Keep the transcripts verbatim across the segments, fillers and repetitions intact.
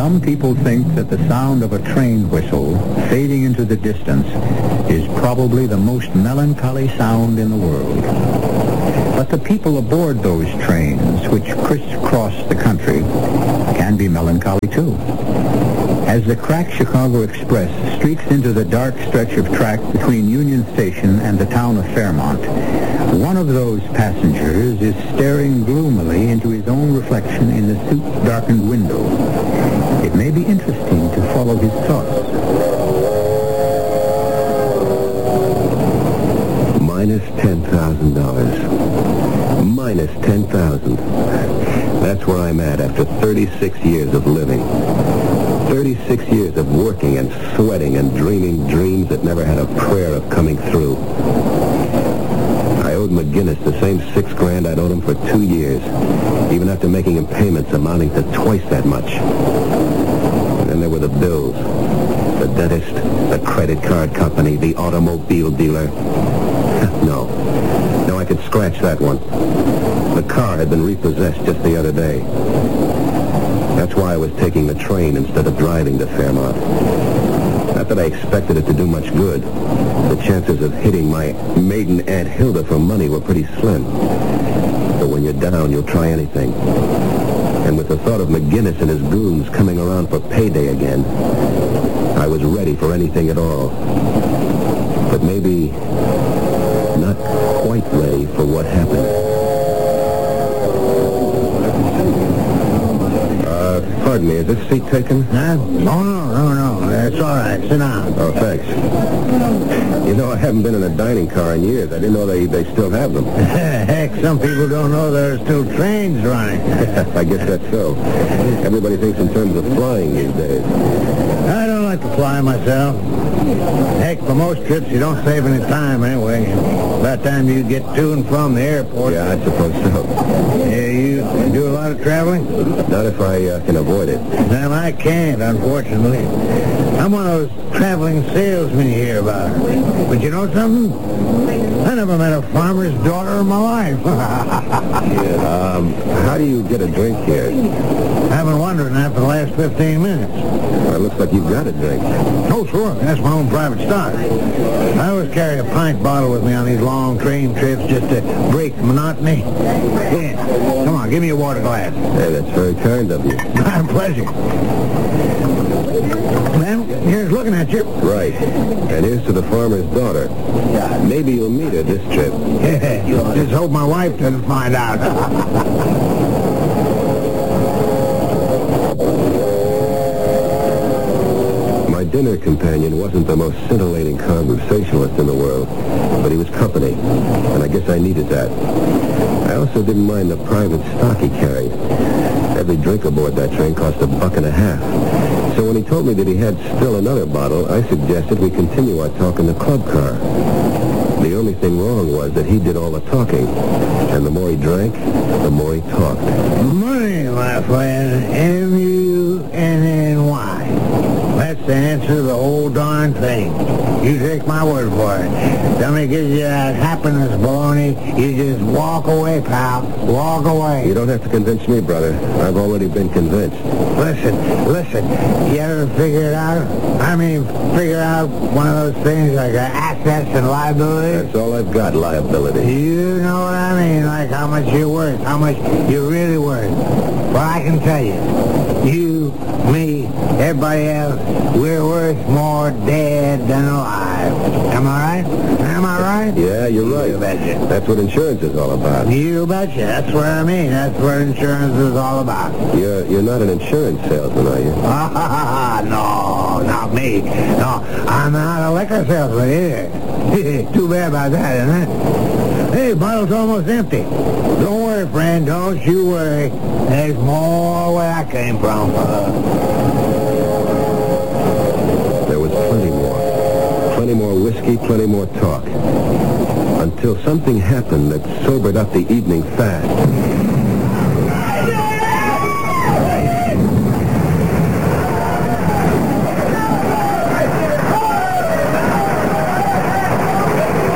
Some people think that the sound of a train whistle fading into the distance is probably the most melancholy sound in the world. But the people aboard those trains, which crisscross the country, can be melancholy too. As the cracked Chicago Express streaks into the dark stretch of track between Union Station and the town of Fairmont, one of those passengers is staring gloomily into his own reflection in the soot-darkened window. It may be interesting to follow his thoughts. Minus ten thousand dollars. Minus ten thousand dollars. That's where I'm at after thirty-six years of living. thirty-six years of working and sweating and dreaming dreams that never had a prayer of coming through. I owed McGinnis the same six grand I'd owed him for two years, even after making him payments amounting to twice that much. And then there were the bills. The dentist, the credit card company, the automobile dealer. No. No, I could scratch that one. The car had been repossessed just the other day. That's why I was taking the train instead of driving to Fairmont. Not that I expected it to do much good. The chances of hitting my maiden Aunt Hilda for money were pretty slim. But when you're down, you'll try anything. And with the thought of McGinnis and his goons coming around for payday again, I was ready for anything at all. But maybe not quite ready for what happened. Uh, pardon me, is this seat taken? Huh? No, no, no, no. That's all right. Sit down. Oh, thanks. You know, I haven't been in a dining car in years. I didn't know they, they still have them. Heck, some people don't know there's still trains running. I guess that's so. Everybody thinks in terms of flying these days. I don't like to fly myself. Heck, for most trips, you don't save any time anyway. By the time you get to and from the airport. Yeah, I suppose so. Yeah, you do a lot of traveling? Not if I uh, can avoid it. Well, I can't, unfortunately. I'm one of those traveling salesmen you hear about. But you know something? I never met a farmer's daughter in my life. Yeah, um, how do you get a drink here? I've been wondering that for the last fifteen minutes. Well, it looks like you've got a drink. Oh, sure. That's my own private stock. I always carry a pint bottle with me on these long train trips just to break the monotony. Yeah. Come on, give me a water glass. Hey, that's very kind of you. My pleasure. Well, here's looking at you. Right. And here's to the farmer's daughter. Maybe you'll meet her this trip. Yeah. Just hope my wife doesn't find out. My dinner companion wasn't the most scintillating conversationalist in the world, but he was company, and I guess I needed that. I also didn't mind the private stock he carried. Every drink aboard that train cost a buck and a half. So when he told me that he had still another bottle, I suggested we continue our talk in the club car. The only thing wrong was that he did all the talking, and the more he drank, the more he talked. Money, my friend. M U N N Y. That's the answer to the whole darn thing. You take my word for it. Somebody gives you that happiness baloney, you just walk away, pal. Walk away. You don't have to convince me, brother. I've already been convinced. Listen, listen. You ever figure it out? I mean, figure out one of those things like uh, assets and liabilities? That's all I've got, liability. You know what I mean, like how much you're worth, how much you're really worth. Well, I can tell you, you, me, everybody else, we're worth more dead than alive. Am I right? Am I right? Yeah, you're right. You betcha. That's what insurance is all about. You betcha. That's what I mean. That's what insurance is all about. You're, you're not an insurance salesman, are you? Ah, no, not me. No, I'm not a liquor salesman either. Too bad about that, isn't it? Hey, bottle's almost empty. Don't worry, friend. Don't you worry. There's more where I came from. There was plenty more. Plenty more whiskey, plenty more talk. Until something happened that sobered up the evening fast.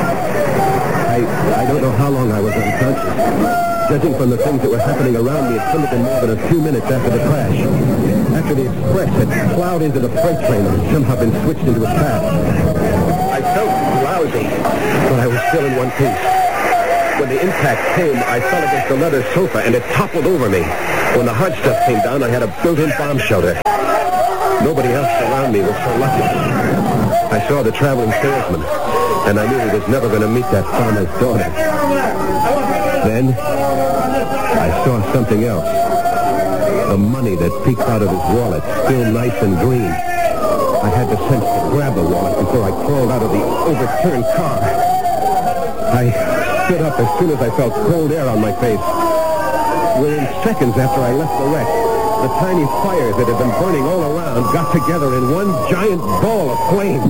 How long I was unconscious. Judging from the things that were happening around me, it couldn't have been more than a few minutes after the crash. After the express had plowed into the freight train and had somehow been switched into its path. I felt lousy, but I was still in one piece. When the impact came, I fell against the leather sofa, and it toppled over me. When the hard stuff came down, I had a built-in bomb shelter. Nobody else around me was so lucky. I saw the traveling salesman, and I knew he was never going to meet that farmer's daughter. Then, I saw something else. The money that peeked out of his wallet, still nice and green. I had the sense to grab the wallet before I crawled out of the overturned car. I stood up as soon as I felt cold air on my face. Within seconds after I left the wreck, the tiny fires that had been burning all around got together in one giant ball of flame.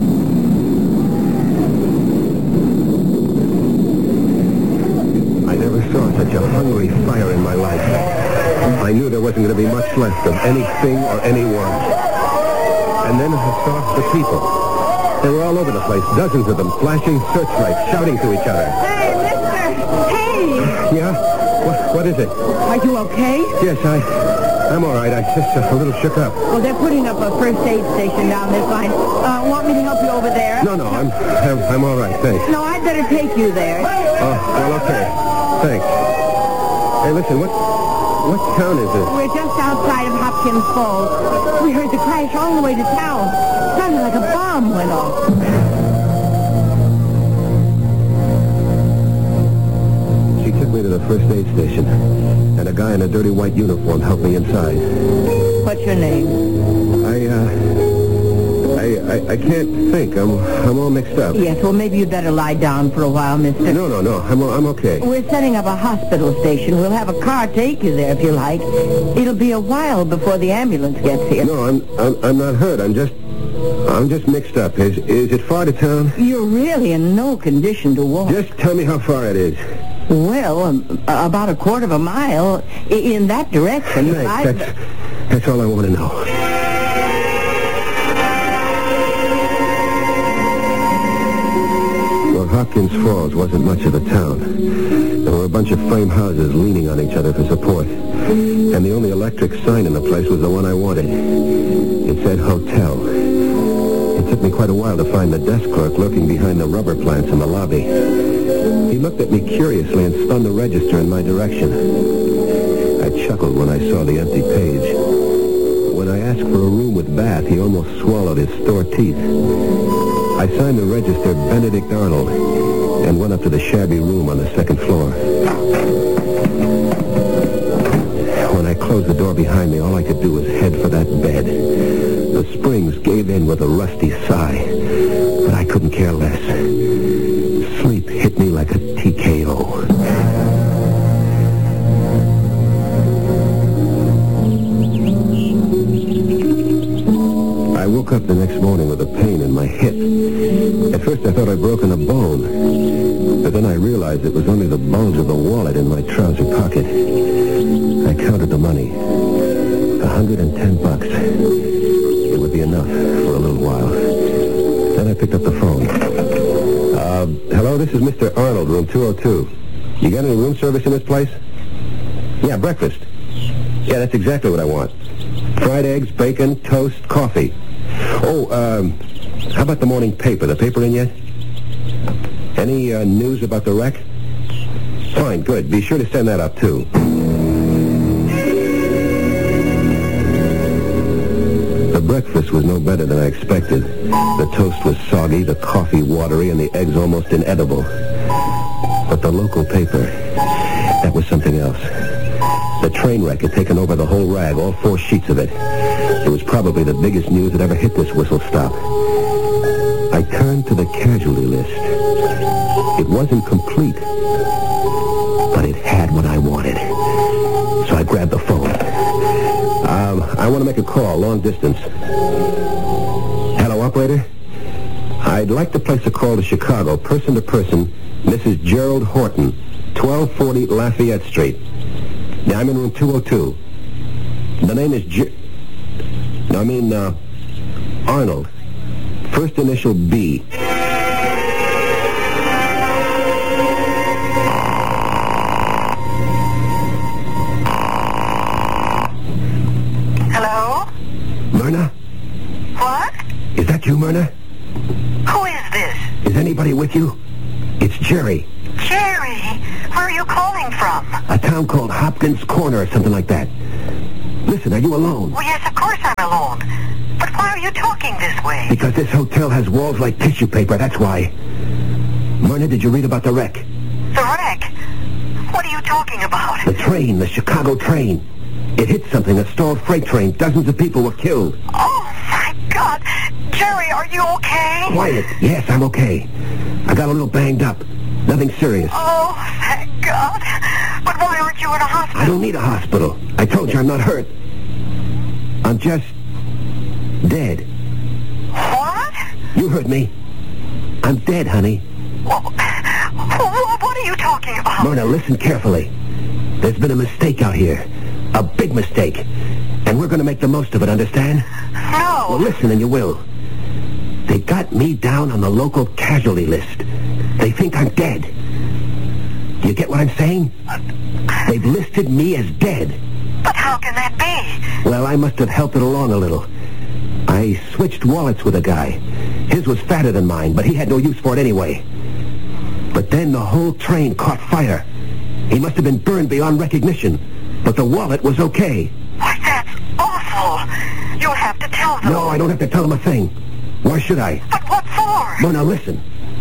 I never saw such a hungry fire in my life. I knew there wasn't going to be much left of anything or anyone. And then I saw the people. They were all over the place, dozens of them, flashing searchlights, shouting to each other. Hey, mister! Hey! Yeah? What, what is it? Are you okay? Yes, I... I'm all right. I'm just uh, a little shook up. Well, they're putting up a first aid station down this line. Uh, want me to help you over there? No, no, I'm, I'm, I'm all right, thanks. No, I'd better take you there. Oh, well, okay. Thanks. Hey, listen, what, what town is this? We're just outside of Hopkins Falls. We heard the crash all the way to town. Sounded like a bomb went off. She took me to the first aid station, and a guy in a dirty white uniform helped me inside. What's your name? I, uh, I, I, I can't think. I'm, I'm all mixed up. Yes, well, maybe you'd better lie down for a while, mister. No, no, no. I'm, I'm okay. We're setting up a hospital station. We'll have a car take you there if you like. It'll be a while before the ambulance gets here. No, I'm, I'm, I'm not hurt. I'm just, I'm just mixed up. Is, is it far to town? You're really in no condition to walk. Just tell me how far it is. Well, um, about a quarter of a mile i- in that direction. Thanks. I- That's, that's all I want to know. Well, Hopkins Falls wasn't much of a town. There were a bunch of frame houses leaning on each other for support. And the only electric sign in the place was the one I wanted. It said hotel. It took me quite a while to find the desk clerk lurking behind the rubber plants in the lobby. He looked at me curiously and spun the register in my direction. I chuckled when I saw the empty page. When I asked for a room with bath, he almost swallowed his store teeth. I signed the register Benedict Arnold and went up to the shabby room on the second floor. When I closed the door behind me, all I could do was head for that bed. The springs gave in with a rusty sigh, but I couldn't care less. Sleep hit me like a T K O. I woke up the next morning with a pain in my hip. At first I thought I'd broken a bone, but then I realized it was only the bulge of the wallet in my trouser pocket. I counted the money. A hundred and ten bucks. It would be enough for a little while. Then I picked up the phone. Uh, hello, this is Mister Arnold, room two oh two. You got any room service in this place? Yeah, breakfast. Yeah, that's exactly what I want. Fried eggs, bacon, toast, coffee. Oh, um, how about the morning paper? The paper in yet? Any uh, news about the wreck? Fine, good. Be sure to send that up, too. The breakfast was no better than I expected. The toast was soggy, the coffee watery, and the eggs almost inedible. But the local paper, that was something else. The train wreck had taken over the whole rag, all four sheets of it. It was probably the biggest news that ever hit this whistle stop. I turned to the casualty list. It wasn't complete, but it had what I wanted. So I grabbed the phone. Um, I want to make a call, long distance. Hello, operator? I'd like to place a call to Chicago, person to person, Missus Gerald Horton, twelve forty Lafayette Street. Yeah, I'm in room two oh two. The name is Ger... No, I mean, uh, Arnold. First initial B. Hello? Myrna? What? Is that you, Myrna? Who is this? Is anybody with you? It's Jerry. Jerry, where are you calling from? A town called Hopkins Corner or something like that. Listen, are you alone? Well, yes, of course I'm alone. But why are you talking this way? Because this hotel has walls like tissue paper, that's why. Myrna, did you read about the wreck? The wreck? What are you talking about? The train, the Chicago train. It hit something, a stalled freight train. Dozens of people were killed. Oh, my God. Jerry, are you okay? Quiet. Yes, I'm okay. I got a little banged up. Nothing serious. Oh, thank God. But why aren't you in a hospital? I don't need a hospital. I told you I'm not hurt. I'm just dead. What? You heard me. I'm dead, honey. Well, what are you talking about? Myrna, listen carefully. There's been a mistake out here. A big mistake. And we're going to make the most of it, understand? No. Well, listen and you will. They got me down on the local casualty list. They think I'm dead. Do you get what I'm saying? They've listed me as dead. But how can that be? Well, I must have helped it along a little. I switched wallets with a guy. His was fatter than mine, but he had no use for it anyway. But then the whole train caught fire. He must have been burned beyond recognition. But the wallet was okay. Why, that's awful. You'll have to tell them. No, I don't have to tell them a thing. Why should I? But what for? Mona, listen.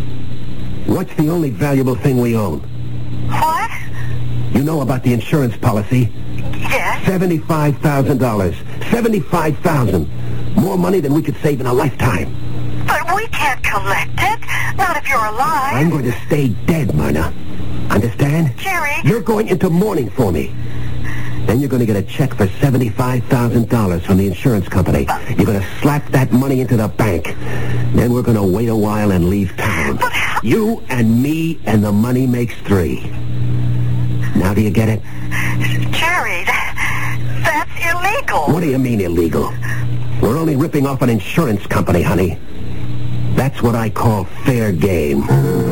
What's the only valuable thing we own? What? You know about the insurance policy? Yes. seventy-five thousand dollars. seventy-five thousand dollars. More money than we could save in a lifetime. But we can't collect it. Not if you're alive. I'm going to stay dead, Myrna. Understand? Jerry. You're going into mourning for me. Then you're going to get a check for seventy-five thousand dollars from the insurance company. You're going to slap that money into the bank. Then we're going to wait a while and leave town. But how? You and me and the money makes three. Now do you get it? Jerry, that, that's illegal. What do you mean illegal? We're only ripping off an insurance company, honey. That's what I call fair game.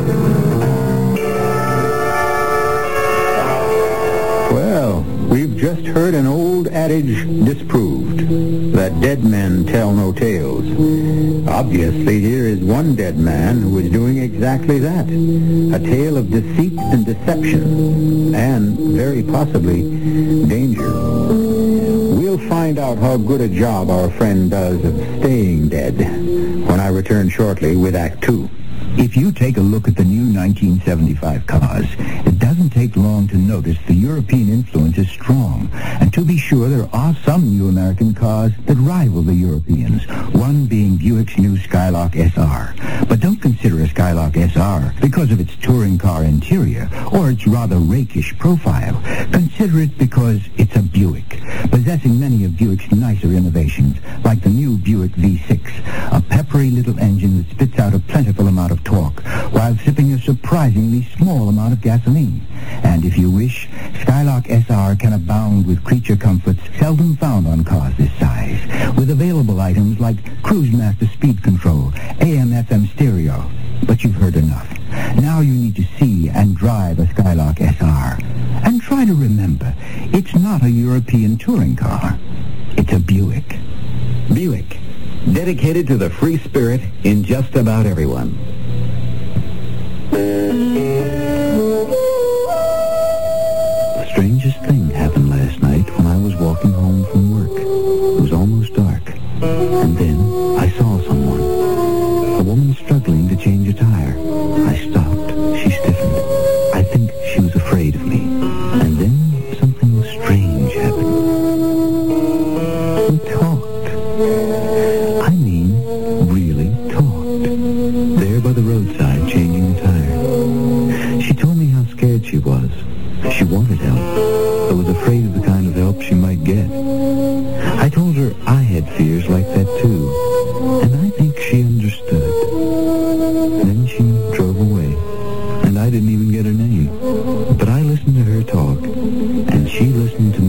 Well, we've just heard an old adage disproved, that dead men tell no tales. Obviously, here is one dead man who is doing exactly that. A tale of deceit and deception, and very possibly danger. We'll find out how good a job our friend does of staying dead when I return shortly with Act Two. If you take a look at the new nineteen seventy-five cars, it doesn't take long to notice the European influence is strong. And to be sure, there are some new American cars that rival the Europeans, one being Buick's new Skylark S R. But don't consider a Skylark S R because of its touring car interior or its rather rakish profile. Consider it because it's a Buick, possessing many of Buick's nicer innovations, like the new Buick V six, a peppery little engine that spits out a plentiful amount of torque, while sipping a surprisingly small amount of gasoline. And if you wish, Skylark S R can abound with creature comforts seldom found on cars this size, with available items like Cruise Master speed control, A M F M stereo. But you've heard enough. Now you need to see and drive a Skylark S R. And try to remember, it's not a European touring car. It's a Buick. Buick, dedicated to the free spirit in just about everyone. The strangest thing happened last night when I was walking home from work. It was almost dark. And then I saw someone. A woman struggling to change a tire. I stopped. She stiffened. I think she was afraid of me. And then something strange happened. We talked. I mean, really talked. There by the roadside, changing the tire. She told me how scared she was. She wanted help, but was afraid of the kind of help she might get. I told her I had fears like that too, and I think she understood. Then she drove away, and I didn't even get her name. But I listened to her talk, and she listened to